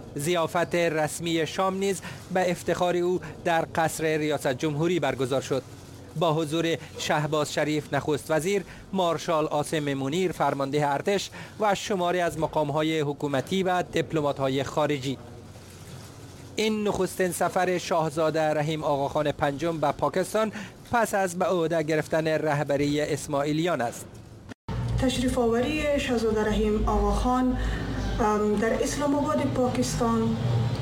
ضیافت رسمی شام نیز به افتخار او در قصر ریاست جمهوری برگزار شد با حضور شهباز شریف نخست وزیر، مارشال عاصم منیر فرمانده ارتش و شماری از مقام‌های حکومتی و دیپلمات‌های خارجی. این نخستین سفر شاهزاده رحیم آقاخان پنجم به پاکستان پس از به عهده گرفتن رهبری اسماعیلیان است. تشریف آوری شاهزاده رحیم آقاخان در اسلام آباد پاکستان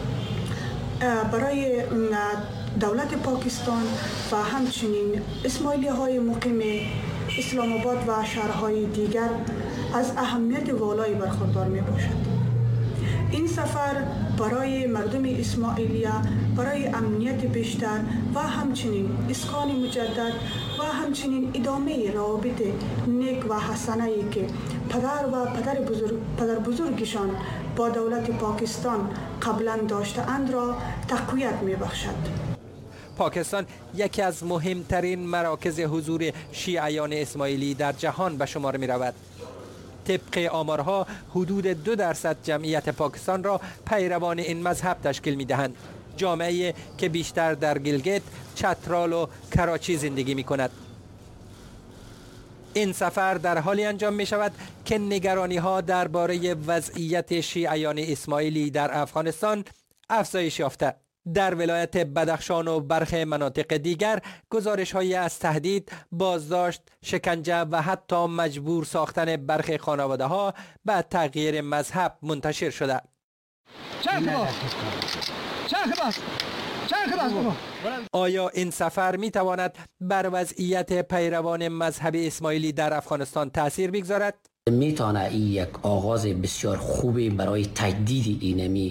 برای دولت پاکستان و همچنین اسماعیلی های مقیم اسلام آباد و شهرهای دیگر از اهمیت والایی برخوردار می باشد. این سفر برای مردم اسماعیلیه برای امنیت بیشتر و همچنین اسکان مجدد و همچنین ادامه روابط نیک و حسنه‌ای که پدر و پدر بزرگشان با دولت پاکستان قبلا داشته‌اند را تقویت می‌بخشد. پاکستان یکی از مهمترین مراکز حضور شیعیان اسماعیلی در جهان به شمار می رود. طبق آمارها حدود 2% جمعیت پاکستان را پیروان این مذهب تشکیل می دهند. جامعه که بیشتر در گیلگیت، چترال و کراچی زندگی می کند. این سفر در حالی انجام می شود که نگرانی ها درباره وضعیت شیعیان اسماعیلی در افغانستان افزایش یافته. در ولایت بدخشان و برخی مناطق دیگر گزارش‌هایی از تهدید، بازداشت، شکنجه و حتی مجبور ساختن برخی خانواده‌ها به تغییر مذهب منتشر شده. آیا این سفر می‌تواند بر وضعیت پیروان مذهب اسماعیلی در افغانستان تأثیر بگذارد؟ میتونه این یک آغاز بسیار خوبی برای تجدید اینمی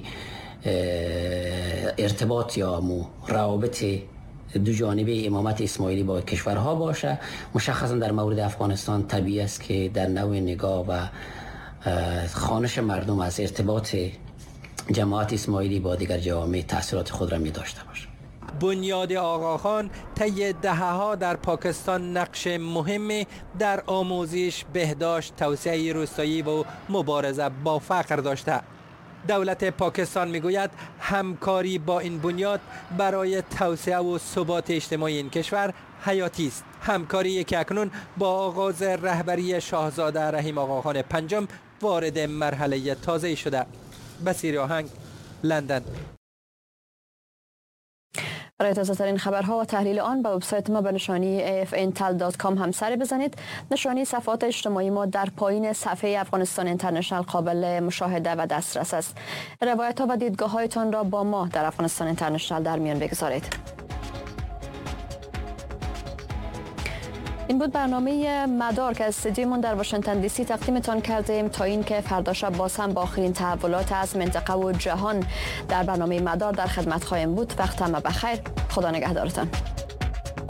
ارتباط یا روابط دو جانبه امامت اسماعیلی با کشورها باشه. مشخصا در مورد افغانستان طبیعی است که در نوع نگاه و خوانش مردم از ارتباط جماعت اسماعیلی با دیگر جوامع تأثیرات خود را می داشته باشه. بنیاد آقاخان طی دهه‌ها در پاکستان نقش مهمی در آموزش، بهداشت، توسعه روستایی و مبارزه با فقر داشته. دولت پاکستان میگوید همکاری با این بنیاد برای توسعه و ثبات اجتماعی این کشور حیاتی است. همکاری که اکنون با آغاز رهبری شاهزاده رحیم آقاخان پنجم وارد مرحله تازه شده. بصیر آهنگ، لندن. برای تازه ترین خبرها و تحلیل آن به وبسایت ما به نشانی afntal.com هم سر بزنید. نشانی صفحات اجتماعی ما در پایین صفحه افغانستان اینترنشنال قابل مشاهده و دسترس است. روایت ها و دیدگاه هایتان را با ما در افغانستان اینترنشنال در میان بگذارید. این بود برنامه مدار که از استودیومون در واشنگتن دی سی تقدیمتان کردیم. تا این که فردا شب باز هم با آخرین تحولات از منطقه و جهان در برنامه مدار در خدمت خواهیم بود. وقت همه بخیر. خدا نگهدارتان.